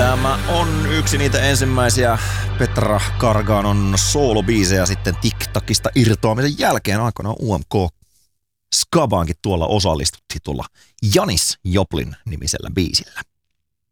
Tämä on yksi niitä ensimmäisiä Petra Garganon soolobiisejä sitten TikTokista irtoamisen jälkeen. Aikanaan UMK Skabaankin tuolla osallistuttiin tuolla Janis Joplin nimisellä biisillä.